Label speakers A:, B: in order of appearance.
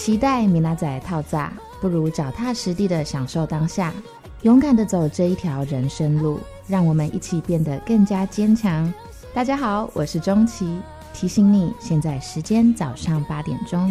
A: 期待米拉仔套炸，不如脚踏实地的享受当下，勇敢的走这一条人生路，让我们一起变得更加坚强。大家好，我是钟琪，提醒你现在时间早上8点钟。